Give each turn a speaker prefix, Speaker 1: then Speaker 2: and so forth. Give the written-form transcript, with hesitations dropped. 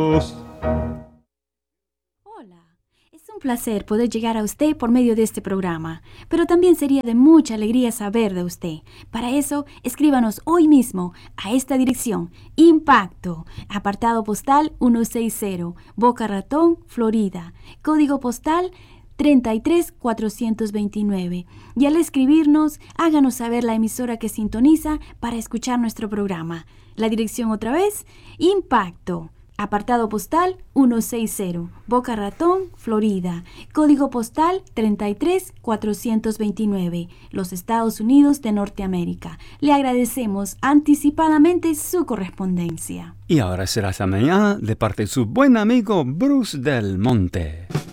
Speaker 1: Hola, es un placer poder llegar a usted por medio de este programa, pero también sería de mucha alegría saber de usted. Para eso, escríbanos hoy mismo a esta dirección: Impacto, apartado postal 160, Boca Ratón, Florida, código postal 33429. Y al escribirnos, háganos saber la emisora que sintoniza para escuchar nuestro programa. La dirección otra vez: Impacto, apartado postal 160, Boca Ratón, Florida, código postal 33429, los Estados Unidos de Norteamérica. Le agradecemos anticipadamente su correspondencia.
Speaker 2: Y ahora será hasta mañana de parte de su buen amigo Bruce Del Monte.